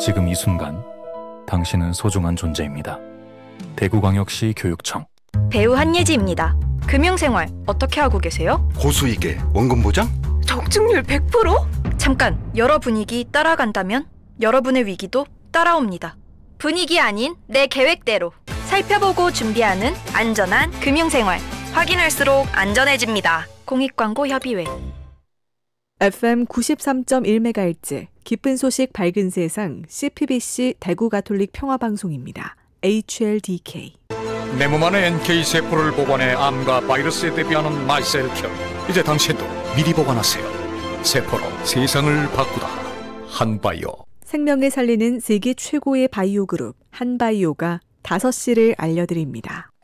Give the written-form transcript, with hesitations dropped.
지금 이 순간 당신은 소중한 존재입니다. 대구광역시 교육청. 배우 한예지입니다. 금융생활 어떻게 하고 계세요? 고수익에 원금 보장? 적중률 100%? 잠깐, 여러 분위기 따라간다면 여러분의 위기도 따라옵니다. 분위기 아닌 내 계획대로 살펴보고 준비하는 안전한 금융생활. 확인할수록 안전해집니다. 공익광고협의회. FM 93.1MHz 기쁜 소식 밝은 세상 CPBC 대구 가톨릭 평화방송입니다. HLDK. 내 몸 안에 NK세포를 보관해 암과 바이러스에 대비하는 마이셀큐. 이제 당신도 미리 보관하세요. 세포로 세상을 바꾸다. 한바이오. 생명을 살리는 세계 최고의 바이오 그룹 한바이오가 5시를 알려드립니다.